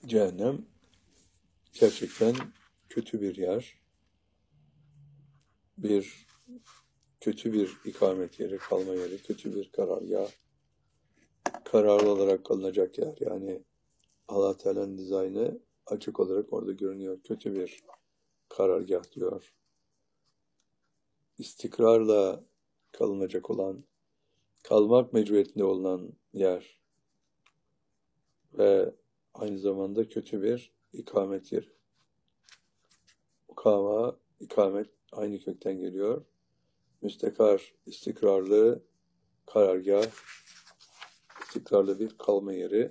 Cehennem gerçekten kötü bir yer, kötü bir ikamet yeri, kalma yeri, kötü bir karargah, kararlı olarak kalınacak yer. Yani Allah Teala'nın dizaynı açık olarak orada görünüyor. Kötü bir karargah diyor. İstikrarla kalınacak olan, kalmak mecburiyetinde olunan yer ve aynı zamanda kötü bir ikamet yeri. Mukama, ikamet aynı kökten geliyor. Müstekar, istikrarlı, karargah, istikrarlı bir kalma yeri.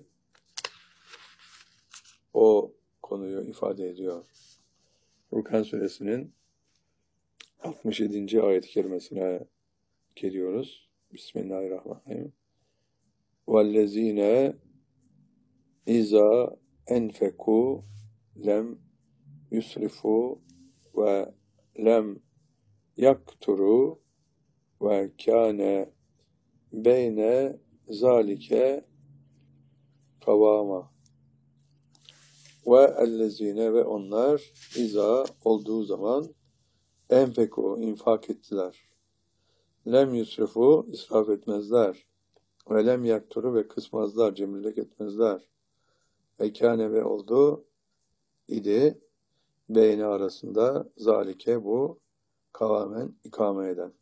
O konuyu ifade ediyor. Furkan Suresinin 67. ayet-i kerimesine geliyoruz. Bismillahirrahmanirrahim. وَالَّذ۪ينَ اِذَا اَنْفَكُوا lem yusrifu ve lem yakturu ve kâne beyne zâlike kavâma. Ve ellezîne ve onlar iza olduğu zaman enfeku infak ettiler. Lem yusrifu israf etmezler. Ve lem yakturu ve kısmazlar, cimrilik etmezler. Ve kâne ve oldu idi beyni arasında zalike bu kavamen ikame eden.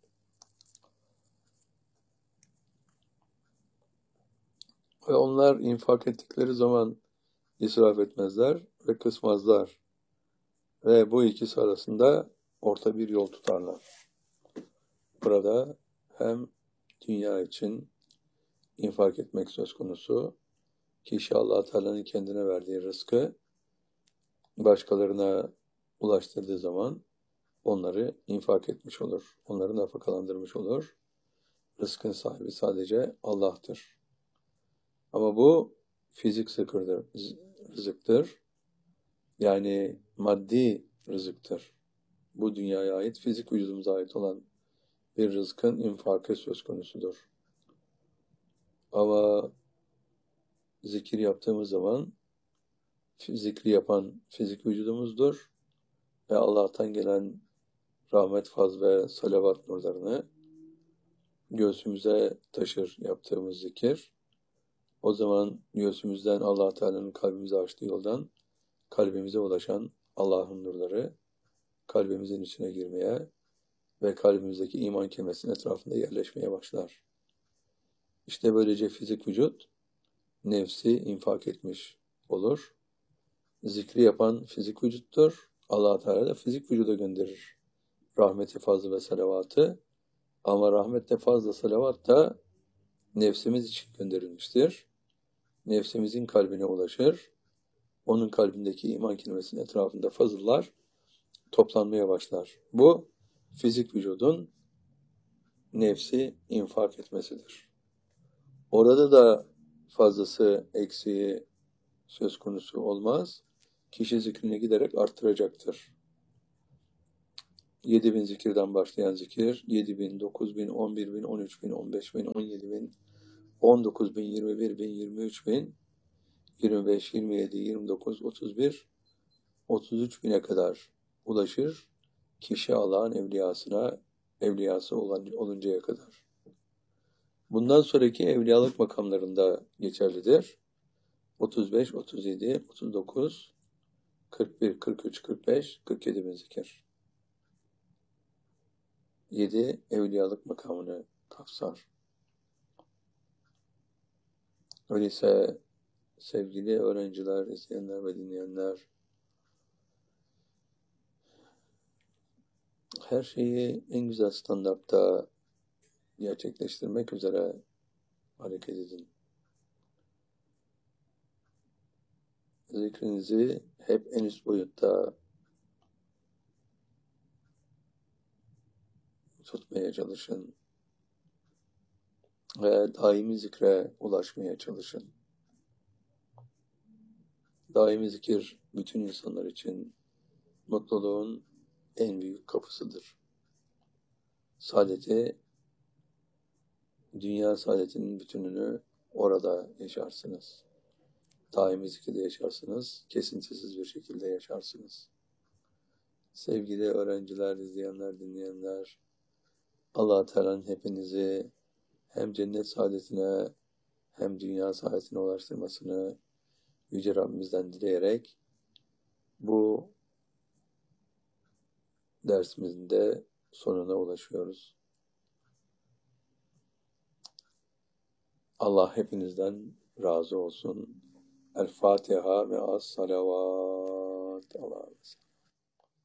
Ve onlar infak ettikleri zaman israf etmezler ve kısmazlar. Ve bu ikisi arasında orta bir yol tutarlar. Burada hem dünya için infak etmek söz konusu, kişi Allah Teala'nın kendine verdiği rızkı başkalarına ulaştırdığı zaman onları infak etmiş olur. Onları nafakalandırmış olur. Rızkın sahibi sadece Allah'tır. Ama bu fizik rızıktır. Yani maddi rızıktır. Bu dünyaya ait, fizik vücudumuza ait olan bir rızkın infakı söz konusudur. Ama zikir yaptığımız zaman zikri yapan fizik vücudumuzdur ve Allah'tan gelen rahmet, faz ve salavat nurlarını göğsümüze taşır yaptığımız zikir. O zaman göğsümüzden Allah Teala'nın kalbimize açtığı yoldan kalbimize ulaşan Allah'ın nurları kalbimizin içine girmeye ve kalbimizdeki iman kemesinin etrafında yerleşmeye başlar. İşte böylece fizik vücut nefsi infak etmiş olur. Zikri yapan fizik vücuttur. Allah Teala da fizik vücuda gönderir rahmeti, fazlı ve salavatı. Ama rahmetle fazla salavat da nefsimiz için gönderilmiştir. Nefsimizin kalbine ulaşır. Onun kalbindeki iman kelimesinin etrafında fazıllar toplanmaya başlar. Bu fizik vücudun nefsi infak etmesidir. Orada da fazlası, eksiği söz konusu olmaz. Kişi zikrini giderek arttıracaktır. 7.000 zikirden başlayan zikir, 7.000, 9.000, 11.000, 13.000, 15.000, 17.000, 19.000, 21.000, 23.000, 25, 27, 29, 31, 33.000'e kadar ulaşır. Kişi Allah'ın evliyası oluncaya kadar. Bundan sonraki evliyalık makamlarında geçerlidir. 35, 37, 39, 41, 43, 45, 47 bin zikir. 7 evliyalık makamını kapsar. Öyleyse sevgili öğrenciler, izleyenler ve dinleyenler, her şeyi en güzel standartta gerçekleştirmek üzere hareket edin. Zikrinizi hep en üst boyutta tutmaya çalışın ve daimi zikre ulaşmaya çalışın. Daimi zikir bütün insanlar için mutluluğun en büyük kapısıdır. Dünya saadetinin bütününü orada yaşarsınız. daimi zikirde yaşarsınız, kesintisiz bir şekilde yaşarsınız. Sevgili öğrenciler, izleyenler, dinleyenler, Allah-u Teala'nın hepinizi hem cennet saadetine hem dünya saadetine ulaştırmasını Yüce Rabbimizden dileyerek bu dersimizin de sonuna ulaşıyoruz. Allah hepinizden razı olsun. El Fatiha ve as salavat. Allah'a emanet.